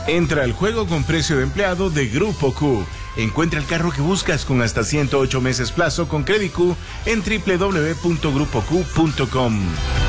Entra al juego con precio de empleado de Grupo Q. Encuentra el carro que buscas con hasta 108 meses plazo con Credit Q en www.grupoq.com.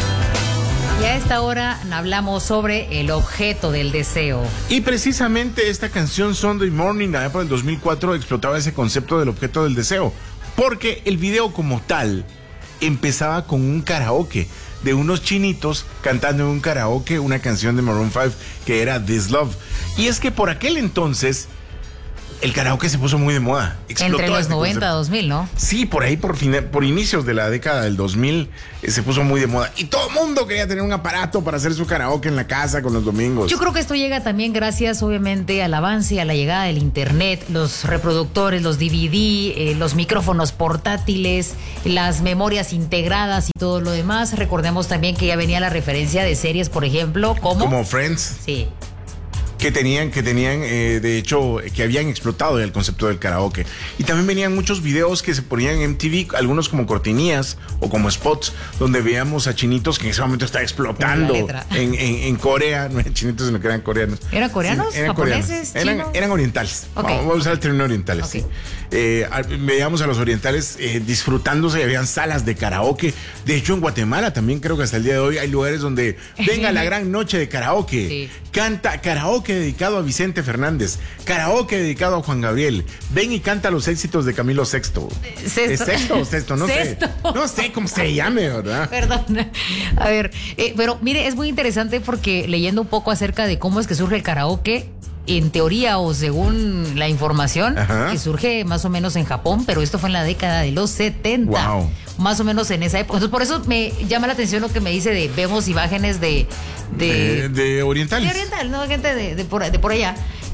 Y a esta hora hablamos sobre el objeto del deseo. Y precisamente esta canción Sunday Morning, allá por el 2004, explotaba ese concepto del objeto del deseo. Porque el video como tal empezaba con un karaoke de unos chinitos cantando en un karaoke una canción de Maroon 5 que era This Love. Y es que por aquel entonces el karaoke se puso muy de moda. Explotó entre los este 90 concepto. 2000, ¿no? Sí, por ahí, por inicios de la década del 2000 se puso muy de moda. Y todo el mundo quería tener un aparato para hacer su karaoke en la casa con los domingos. Yo creo que esto llega también gracias, obviamente, al avance, a la llegada del internet, los reproductores, los DVD, los micrófonos portátiles, las memorias integradas y todo lo demás. Recordemos también que ya venía la referencia de series, por ejemplo, como Friends. Sí. Que tenían, de hecho, que habían explotado el concepto del karaoke. Y también venían muchos videos que se ponían en MTV, algunos como cortinías o como spots, donde veíamos a chinitos que en ese momento estaba explotando en Corea. No eran chinitos, sino que eran coreanos. ¿Eran coreanos? Sí, eran ¿Japoneses? coreanos. Eran orientales. Okay. Vamos a usar el término orientales. Okay. Sí. Veíamos a los orientales disfrutándose, habían salas de karaoke. De hecho, en Guatemala también creo que hasta el día de hoy hay lugares donde venga la gran noche de karaoke. Sí. Canta karaoke dedicado a Vicente Fernández, karaoke dedicado a Juan Gabriel. Ven y canta los éxitos de Camilo Sexto. ¿Es sexto o sexto? No sé. No sé cómo se llame, ¿verdad? Perdón. A ver, pero mire, es muy interesante porque leyendo un poco acerca de cómo es que surge el karaoke, en teoría o según la información, que surge más o menos en Japón, pero esto fue en la década de los 70. Wow. Más o menos en esa época. Entonces, por eso me llama la atención lo que me dice de vemos imágenes de orientales. De oriental, ¿no? Gente de por allá.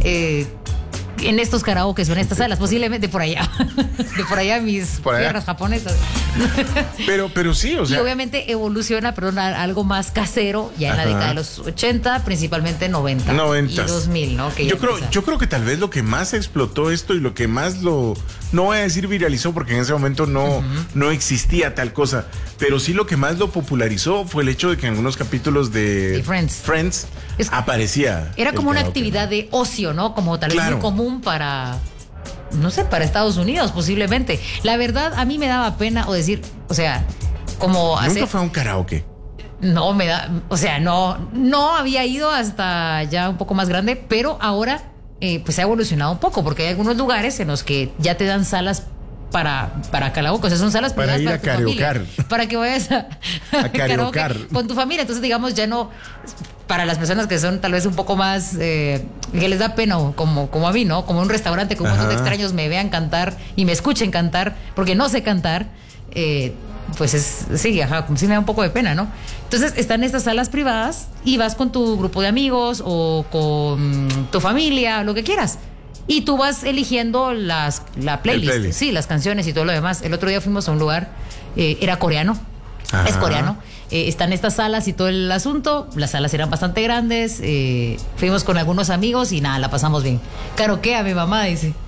En estos karaokes o en estas salas, posiblemente por allá. De por allá mis tierras japonesas. Pero sí, o sea. Y obviamente evoluciona, perdón, a algo más casero ya en la década de los 80, principalmente 90 y 2000, ¿no? Que yo creo que tal vez lo que más explotó esto y lo que más no voy a decir viralizó, porque en ese momento no existía tal cosa, pero sí lo que más lo popularizó fue el hecho de que en algunos capítulos de Friends aparecía. Era como una actividad de ocio, ¿no? Como tal vez muy común para, no sé, para Estados Unidos posiblemente. La verdad, a mí me daba pena o decir, o sea, como nunca fue a un karaoke. No me da, o sea, no había ido hasta ya un poco más grande, pero ahora pues ha evolucionado un poco, porque hay algunos lugares en los que ya te dan salas para karaoke, o sea, son salas para ir a karaokear, para que vayas a karaoke con tu familia. Entonces, digamos, ya no, para las personas que son tal vez un poco más que les da pena, como a mí, ¿no? Como un restaurante que un montón de extraños me vean cantar y me escuchen cantar, porque no sé cantar, pues sí me da un poco de pena, ¿no? Entonces están estas salas privadas y vas con tu grupo de amigos o con tu familia, lo que quieras. Y tú vas eligiendo la playlist, sí, las canciones y todo lo demás. El otro día fuimos a un lugar, era coreano, es coreano. Están estas salas y todo el asunto. Las salas eran bastante grandes. Fuimos con algunos amigos y nada, la pasamos bien. Karaokea, mi mamá dice.